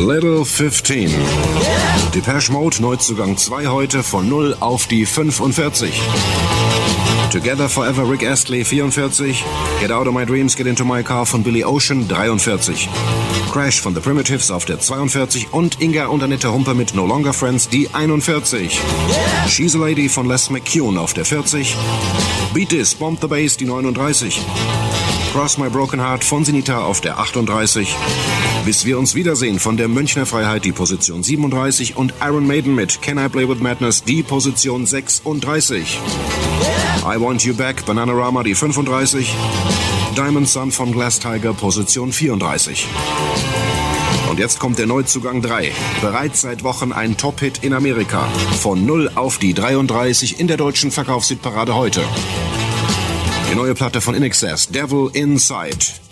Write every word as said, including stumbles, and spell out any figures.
Little fifteen. Depeche Mode, Neuzugang zwei heute, von null auf die fünfundvierzig. Together Forever, Rick Astley, vierundvierzig. Get Out of My Dreams, Get Into My Car von Billy Ocean, dreiundvierzig. Crash von The Primitives auf der zweiundvierzig und Inga und Annette Humpe mit No Longer Friends, die einundvierzig. She's a Lady von Les McCune auf der vierzig. Beat This, Bomb the Bass, die neununddreißig. Cross My Broken Heart von Sinita auf der achtunddreißig. Bis wir uns wiedersehen von der Münchner Freiheit, die Position siebenunddreißig. Und Iron Maiden mit Can I Play With Madness, die Position sechsunddreißig. I Want You Back, Bananarama, die fünfunddreißig. Diamond Sun von Glass Tiger, Position vierunddreißig. Und jetzt kommt der Neuzugang drei. Bereits seit Wochen ein Top-Hit in Amerika. Von null auf die dreiunddreißig in der deutschen Verkaufshitparade heute. Die neue Platte von In Excess, Devil Inside.